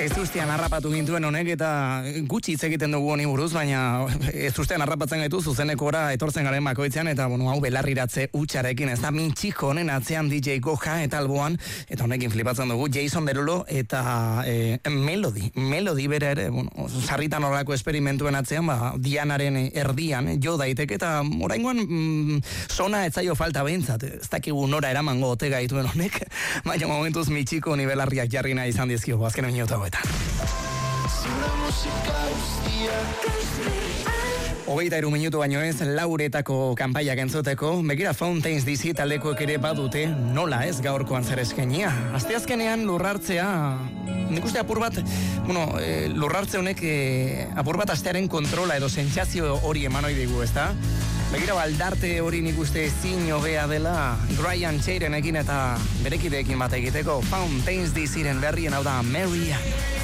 Ez ustean harrapatu gintuen honek eta gutxi hitz egiten dugu honi buruz, baina ez ustean harrapatzen gaitu zuzenekora etortzen garen bakoitzean eta hau belarriratze utxarekin, ez da mintxiko honen atzean DJ Goja eta alboan, eta honekin flipatzen dugu Jason Derulo eta Melody bere ere, sarritan horrelako esperimentuen atzean, Dianaren erdian jo daiteke eta oraingoan sona etzaio falta behintzat, ez dakigu nora eramango ote gaituen honek, baina momentuz mitxiko honi belarriak jarri nahi izan dizkio, azken minutu hauetan. 23 minutu baino ez, Lauretako kanpaiak entzuteko, begira Fountains DC taldekoek ere badute, nola ez gaurkoan zer eskenia. Asteazkenean lurrartzea, nik uste apur bat, lurrartze honek apur bat astearen kontrola edo sentsazio hori eman hori digu, ezta? Begira baldarte hori nik uste ezin hobea dela Brian Chairenekin eta berekideekin bat egiteko Fountains DC-ren berrien hau da Marianne.